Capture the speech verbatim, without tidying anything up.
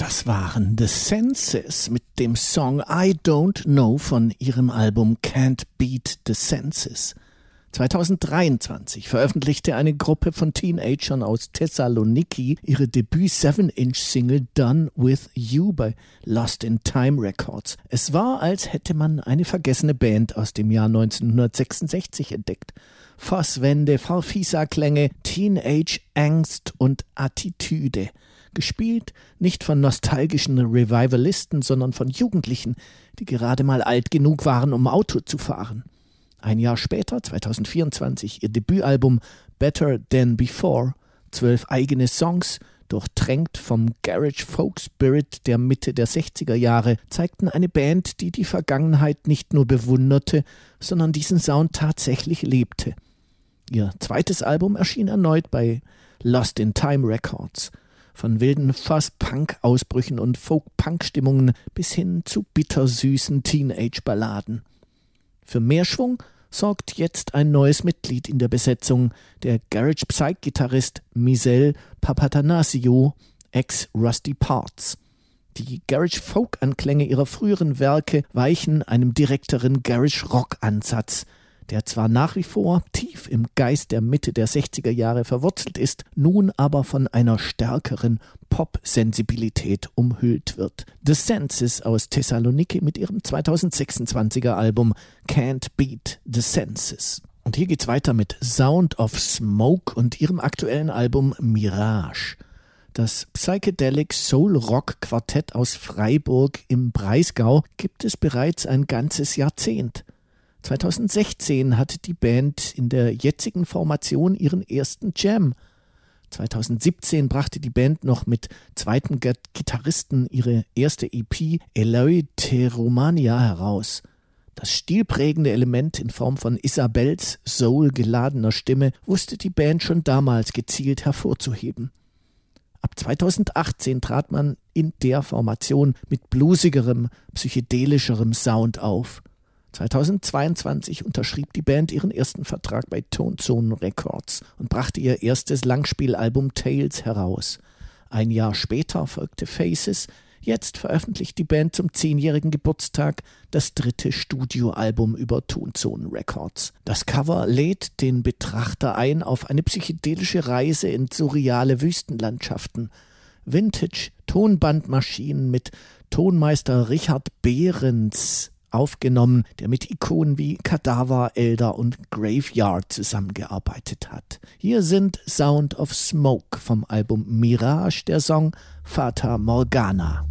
Das waren The Senses mit dem Song I Don't Know von ihrem Album Can't Beat the Senses. zweitausenddreiundzwanzig veröffentlichte eine Gruppe von Teenagern aus Thessaloniki ihre Debüt-Seven-Inch-Single Done With You bei Lost in Time Records. Es war, als hätte man eine vergessene Band aus dem Jahr neunzehnhundertsechsundsechzig entdeckt. Fasswände, Farfisa-Klänge, Teenage-Angst und Attitüde. Gespielt nicht von nostalgischen Revivalisten, sondern von Jugendlichen, die gerade mal alt genug waren, um Auto zu fahren. Ein Jahr später, zweitausendvierundzwanzig, ihr Debütalbum Better Than Before, zwölf eigene Songs, durchtränkt vom Garage Folk Spirit der Mitte der sechziger Jahre, zeigten eine Band, die die Vergangenheit nicht nur bewunderte, sondern diesen Sound tatsächlich lebte. Ihr zweites Album erschien erneut bei Lost in Time Records. Von wilden Fuzz-Punk-Ausbrüchen und Folk-Punk-Stimmungen bis hin zu bittersüßen Teenage-Balladen. Für mehr Schwung sorgt jetzt ein neues Mitglied in der Besetzung, der Garage-Psych-Gitarrist Michel Papatanasio, ex-Rusty Parts. Die Garage-Folk-Anklänge ihrer früheren Werke weichen einem direkteren Garage-Rock-Ansatz, der zwar nach wie vor tief im Geist der Mitte der sechziger Jahre verwurzelt ist, nun aber von einer stärkeren Pop-Sensibilität umhüllt wird. The Senses aus Thessaloniki mit ihrem zweitausendsechsundzwanziger Album Can't Beat the Senses. Und hier geht's weiter mit Sound of Smoke und ihrem aktuellen Album Mirage. Das Psychedelic Soul Rock Quartett aus Freiburg im Breisgau gibt es bereits ein ganzes Jahrzehnt. zweitausendsechzehn hatte die Band in der jetzigen Formation ihren ersten Jam. zweitausendsiebzehn brachte die Band noch mit zweiten Gitarristen ihre erste E P Eleuteromania heraus. Das stilprägende Element in Form von Isabels soul-geladener Stimme wusste die Band schon damals gezielt hervorzuheben. Ab zweitausendachtzehn trat man in der Formation mit bluesigerem, psychedelischerem Sound auf. zweitausendzweiundzwanzig unterschrieb die Band ihren ersten Vertrag bei Tonzone Records und brachte ihr erstes Langspielalbum Tales heraus. Ein Jahr später folgte Faces, jetzt veröffentlicht die Band zum zehnjährigen Geburtstag das dritte Studioalbum über Tonzone Records. Das Cover lädt den Betrachter ein auf eine psychedelische Reise in surreale Wüstenlandschaften. Vintage-Tonbandmaschinen mit Tonmeister Richard Behrens aufgenommen, der mit Ikonen wie Cadaver, Elder und Graveyard zusammengearbeitet hat. Hier sind Sound of Smoke vom Album Mirage, der Song Fata Morgana.